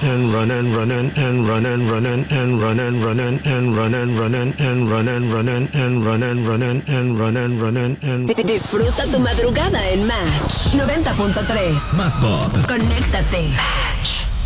and run and run and run and run and run and run and run and run and run and run and run and run and run and run and Disfruta tu madrugada en Match 90.3. Más pop. Conéctate.